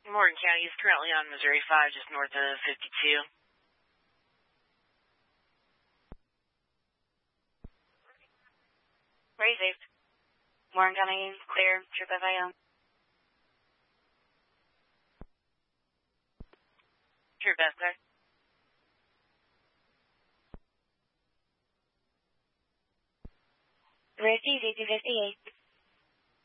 Morgan County is currently on Missouri 5, just north of 52. Received. Morgan County, clear, Troop FIO. Troop F, clear. Received, 258.